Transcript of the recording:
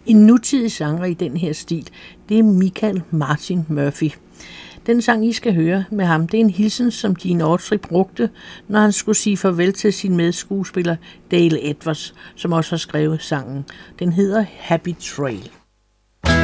En nutidig sanger i den her stil, det er Michael Martin Murphey. Den sang, I skal høre med ham, det er en hilsen, som Gene Autry brugte, når han skulle sige farvel til sin medskuespiller Dale Edwards, som også har skrevet sangen. Den hedder Happy Trail.